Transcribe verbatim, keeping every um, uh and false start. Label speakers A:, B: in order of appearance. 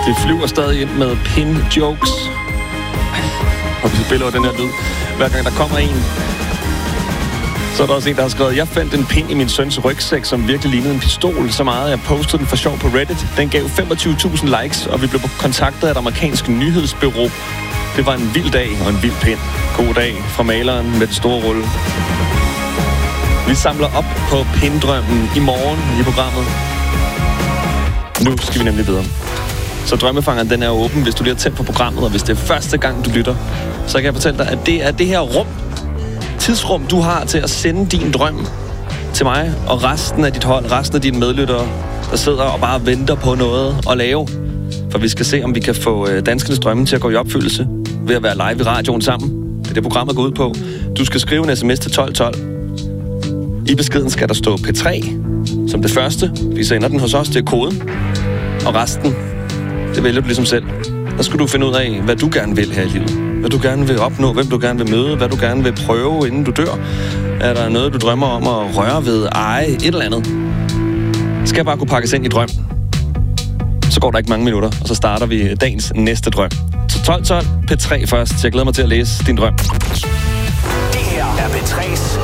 A: Det flyver stadig ind med pin jokes. Og vi spiller den her lyd. Hver gang der kommer en, så er der også en, der har skrevet: Jeg fandt en pin i min søns rygsæk, som virkelig lignede en pistol. Så meget, jeg postede den for sjov på Reddit. Den gav femogtyve tusind likes, og vi blev kontaktet af et amerikansk nyhedsbureau. Det var en vild dag og en vild pind. God dag fra maleren med den store rulle. Vi samler op på pinddrømmen i morgen i programmet. Nu skal vi nemlig videre. Så Drømmefangeren, den er åben, hvis du lige har tændt på programmet, og hvis det er første gang, du lytter, så kan jeg fortælle dig, at det er det her rum, tidsrum, du har til at sende din drøm til mig og resten af dit hold, resten af dine medlyttere, der sidder og bare venter på noget at lave. For vi skal se, om vi kan få danskernes drømme til at gå i opfyldelse ved at være live i radioen sammen. Det er det, programmet går ud på. Du skal skrive en sms til tolv tolv. I beskeden skal der stå P tre som det første. Vi sender den hos os, det er koden. Og resten, det vælger du ligesom selv. Der skal du finde ud af, hvad du gerne vil her i livet. Hvad du gerne vil opnå, hvem du gerne vil møde, hvad du gerne vil prøve, inden du dør. Er der noget, du drømmer om at røre ved, eje, et eller andet? Skal bare kunne pakkes ind i drøm. Så går der ikke mange minutter, og så starter vi dagens næste drøm. Så tolv tolv, P tre først. Jeg glæder mig til at læse din drøm.
B: Det her er P tres